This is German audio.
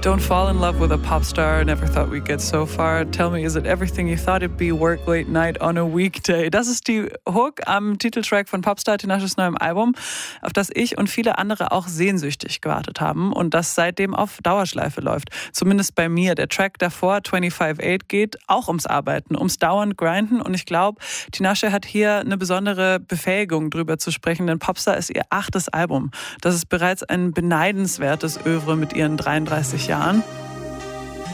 Don't fall in love with a pop star, never thought we'd get so far. Tell me, is it everything you thought it'd be? Work late night on a weekday. Das ist die Hook am Titeltrack von Popstar, Tinashes neuem Album, auf das ich und viele andere auch sehnsüchtig gewartet haben und das seitdem auf Dauerschleife läuft. Zumindest bei mir. Der Track davor, 25-8, geht auch ums Arbeiten, ums dauernd Grinden und ich glaube, Tinashe hat hier eine besondere Befähigung, drüber zu sprechen, denn Popstar ist ihr 8. Album. Das ist bereits ein beneidenswertes Övre mit ihren 33 Jahren.